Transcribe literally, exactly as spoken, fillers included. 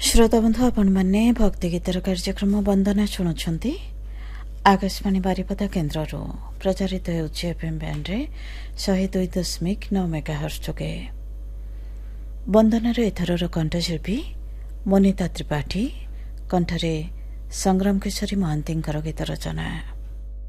श्रोताबंधु आपण मैंने भक्ति गीतर कार्यक्रम वंदना शुणुंट आकाशवाणी बारिपदा केन्द्र प्रचारित होएम बैंड रे शहे दुई दशमिक नौ मेगाहर्ट्ज जोगे वंदनार एथरर कंठशिल्पी मोनिता त्रिपाठी कंठरे संग्राम किशोरी महांती गीत रचना।